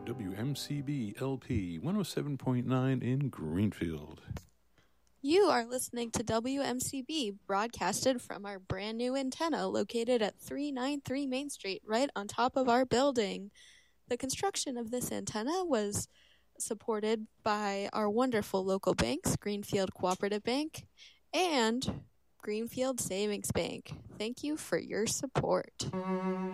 WMCB LP 107.9 in Greenfield. You are listening to WMCB, broadcasted from our brand new antenna located at 393 Main Street, right on top of our building. The construction of this antenna was supported by our wonderful local banks, Greenfield Cooperative Bank and Greenfield Savings Bank. Thank you for your support.